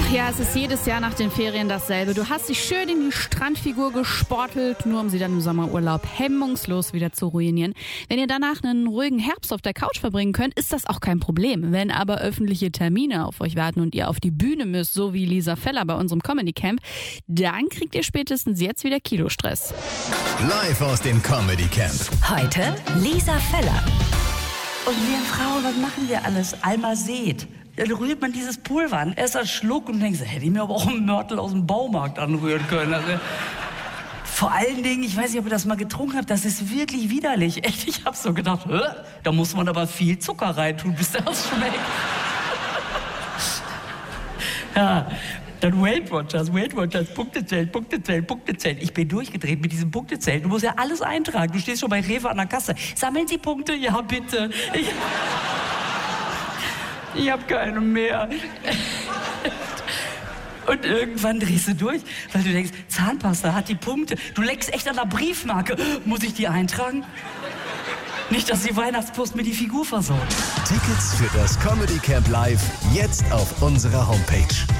Ja, es ist jedes Jahr nach den Ferien dasselbe. Du hast dich schön in die Strandfigur gesportelt, nur um sie dann im Sommerurlaub hemmungslos wieder zu ruinieren. Wenn ihr danach einen ruhigen Herbst auf der Couch verbringen könnt, ist das auch kein Problem. Wenn aber öffentliche Termine auf euch warten und ihr auf die Bühne müsst, so wie Lisa Feller bei unserem Comedy Camp, dann kriegt ihr spätestens jetzt wieder Kilostress. Live aus dem Comedy Camp. Heute Lisa Feller. Und wir Frauen, was machen wir alles? Almased. Dann rührt man dieses Pulver an. Erst als Schluck und denkst, hätte ich mir aber auch einen Mörtel aus dem Baumarkt anrühren können. Also, vor allen Dingen, ich weiß nicht, ob ihr das mal getrunken habt, das ist wirklich widerlich. Echt, ich hab so gedacht, da muss man aber viel Zucker reintun, bis das schmeckt. Ja, dann Weight Watchers, Punktezählen. Ich bin durchgedreht mit diesem Punktezählen. Du musst ja alles eintragen. Du stehst schon bei Rewe an der Kasse. Sammeln Sie Punkte? Ja, bitte. Ich hab keine mehr. Und irgendwann drehst du durch, weil du denkst, Zahnpasta hat die Punkte. Du leckst echt an der Briefmarke. Muss ich die eintragen? Nicht, dass die Weihnachtspost mir die Figur versaut. Tickets für das Comedy Camp Live jetzt auf unserer Homepage.